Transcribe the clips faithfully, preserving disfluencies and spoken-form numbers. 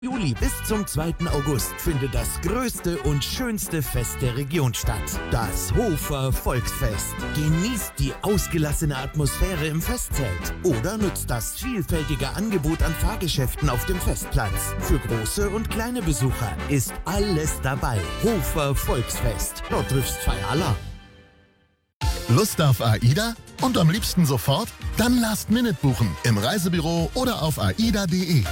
Juli bis zum zweiten August findet das größte und schönste Fest der Region statt. Das Hofer Volksfest. Genießt die ausgelassene Atmosphäre im Festzelt oder nutzt das vielfältige Angebot an Fahrgeschäften auf dem Festplatz. Für große und kleine Besucher ist alles dabei. Hofer Volksfest. Dort triffst zwei aller. Lust auf AIDA? Und am liebsten sofort? Dann Last Minute buchen im Reisebüro oder auf aida punkt de.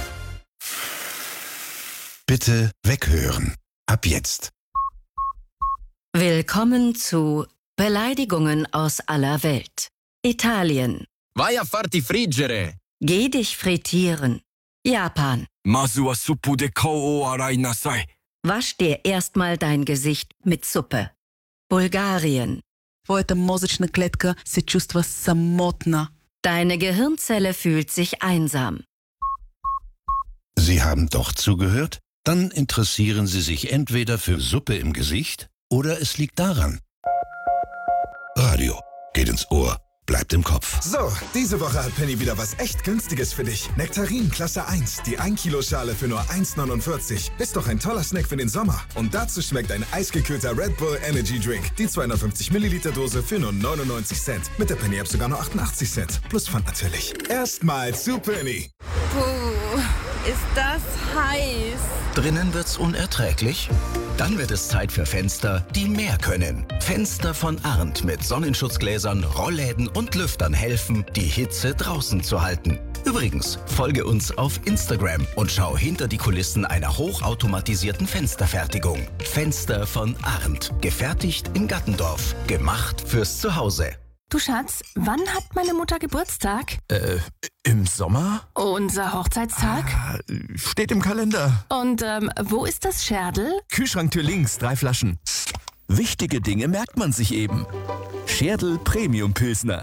Bitte weghören. Ab jetzt. Willkommen zu Beleidigungen aus aller Welt. Italien. Vai a farti friggere. Geh dich frittieren. Japan. Masu wa suppu de kou o arai nasai. Wasch dir erstmal dein Gesicht mit Suppe. Bulgarien. Твоята мозъчна клетка се чувства самотна. Deine Gehirnzelle fühlt sich einsam. Sie haben doch zugehört? Dann interessieren Sie sich entweder für Suppe im Gesicht oder es liegt daran. Radio geht ins Ohr, bleibt im Kopf. So, diese Woche hat Penny wieder was echt Günstiges für dich. Nektarin Klasse eins, die ein Kilo Schale für nur eins neunundvierzig. Ist doch ein toller Snack für den Sommer. Und dazu schmeckt ein eisgekühlter Red Bull Energy Drink. Die zweihundertfünfzig Milliliter Dose für nur neunundneunzig Cent. Mit der Penny App sogar nur achtundachtzig Cent. Plus Pfand natürlich. Erstmal zu Penny. Puh, ist das heiß. Drinnen wird's unerträglich? Dann wird es Zeit für Fenster, die mehr können. Fenster von Arndt mit Sonnenschutzgläsern, Rollläden und Lüftern helfen, die Hitze draußen zu halten. Übrigens, folge uns auf Instagram und schau hinter die Kulissen einer hochautomatisierten Fensterfertigung. Fenster von Arndt. Gefertigt in Gattendorf. Gemacht fürs Zuhause. Du Schatz, wann hat meine Mutter Geburtstag? Äh, im Sommer? Unser Hochzeitstag? Ah, steht im Kalender. Und ähm, wo ist das Scherdel? Kühlschranktür links, drei Flaschen. Wichtige Dinge merkt man sich eben. Scherdel Premium Pilsner.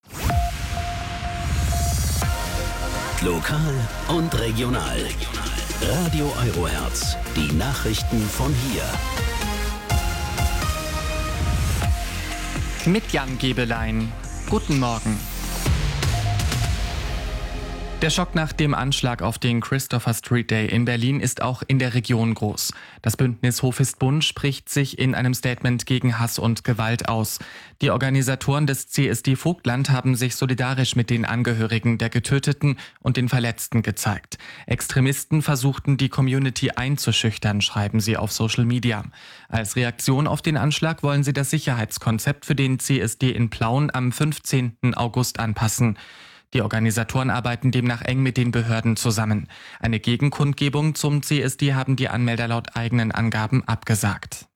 Lokal und regional. Radio Eurohertz. Die Nachrichten von hier. Mit Jan Gebelein. Guten Morgen. Der Schock nach dem Anschlag auf den Christopher Street Day in Berlin ist auch in der Region groß. Das Bündnis Hof ist bunt spricht sich in einem Statement gegen Hass und Gewalt aus. Die Organisatoren des C S D Vogtland haben sich solidarisch mit den Angehörigen der Getöteten und den Verletzten gezeigt. Extremisten versuchten die Community einzuschüchtern, schreiben sie auf Social Media. Als Reaktion auf den Anschlag wollen sie das Sicherheitskonzept für den C S D in Plauen am fünfzehnten August anpassen. Die Organisatoren arbeiten demnach eng mit den Behörden zusammen. Eine Gegenkundgebung zum C S D haben die Anmelder laut eigenen Angaben abgesagt.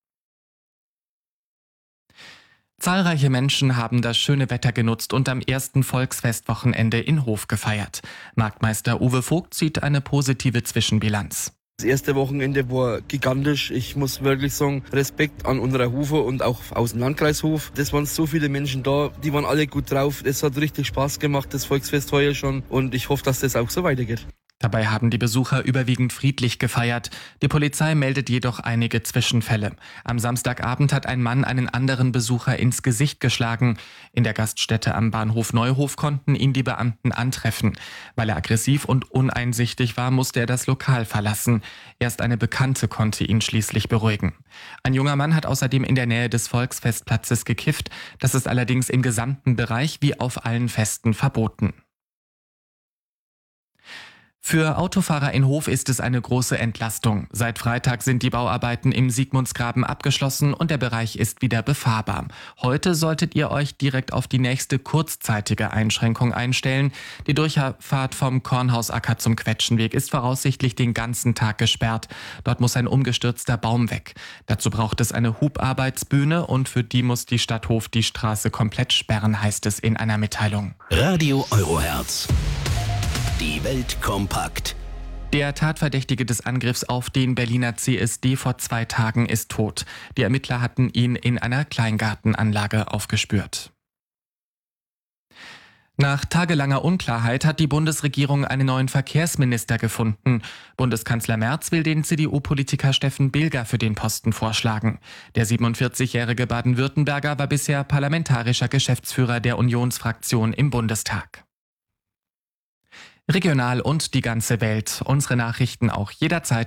Zahlreiche Menschen haben das schöne Wetter genutzt und am ersten Volksfestwochenende in Hof gefeiert. Marktmeister Uwe Vogt zieht eine positive Zwischenbilanz. Das erste Wochenende war gigantisch. Ich muss wirklich sagen, Respekt an unserer Hofer und auch aus dem Landkreis Hof. Es waren so viele Menschen da, die waren alle gut drauf. Es hat richtig Spaß gemacht, das Volksfest heuer schon. Und ich hoffe, dass das auch so weitergeht. Dabei haben die Besucher überwiegend friedlich gefeiert. Die Polizei meldet jedoch einige Zwischenfälle. Am Samstagabend hat ein Mann einen anderen Besucher ins Gesicht geschlagen. In der Gaststätte am Bahnhof Neuhof konnten ihn die Beamten antreffen. Weil er aggressiv und uneinsichtig war, musste er das Lokal verlassen. Erst eine Bekannte konnte ihn schließlich beruhigen. Ein junger Mann hat außerdem in der Nähe des Volksfestplatzes gekifft. Das ist allerdings im gesamten Bereich wie auf allen Festen verboten. Für Autofahrer in Hof ist es eine große Entlastung. Seit Freitag sind die Bauarbeiten im Sigmundsgraben abgeschlossen und der Bereich ist wieder befahrbar. Heute solltet ihr euch direkt auf die nächste kurzzeitige Einschränkung einstellen. Die Durchfahrt vom Kornhausacker zum Quetschenweg ist voraussichtlich den ganzen Tag gesperrt. Dort muss ein umgestürzter Baum weg. Dazu braucht es eine Hubarbeitsbühne und für die muss die Stadt Hof die Straße komplett sperren, heißt es in einer Mitteilung. Radio Eurohertz. Die Welt kompakt. Der Tatverdächtige des Angriffs auf den Berliner C S D vor zwei Tagen ist tot. Die Ermittler hatten ihn in einer Kleingartenanlage aufgespürt. Nach tagelanger Unklarheit hat die Bundesregierung einen neuen Verkehrsminister gefunden. Bundeskanzler Merz will den C D U-Politiker Steffen Bilger für den Posten vorschlagen. Der siebenundvierzigjährige Baden-Württemberger war bisher parlamentarischer Geschäftsführer der Unionsfraktion im Bundestag. Regional und die ganze Welt. Unsere Nachrichten auch jederzeit